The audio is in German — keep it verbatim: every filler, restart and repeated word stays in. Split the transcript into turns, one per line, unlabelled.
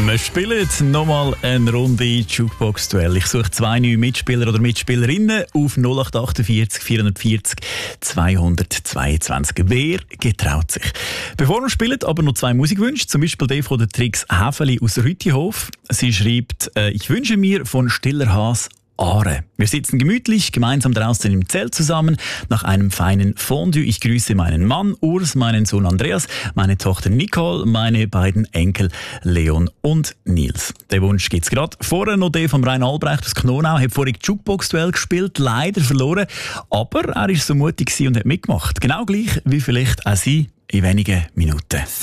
Wir spielen nochmal eine Runde Jukebox-Duell. Ich suche zwei neue Mitspieler oder Mitspielerinnen auf null acht achtundvierzig vierundvierzig zweihundertzweiundzwanzig. Wer getraut sich? Bevor wir spielen, aber noch zwei Musikwünsche. Zum Beispiel der von der Trix Häfeli aus Rüttihof. Sie schreibt, äh, ich wünsche mir von Stiller Haas Aare. Wir sitzen gemütlich gemeinsam draußen im Zelt zusammen nach einem feinen Fondue. Ich grüße meinen Mann Urs, meinen Sohn Andreas, meine Tochter Nicole, meine beiden Enkel Leon und Nils. Den Wunsch gibt's gerade. Vorher noch der von Rainer Albrecht aus Knonau. Hat vorhin Jukebox-Duell gespielt, leider verloren. Aber er war so mutig und hat mitgemacht. Genau gleich wie vielleicht auch Sie in wenigen Minuten.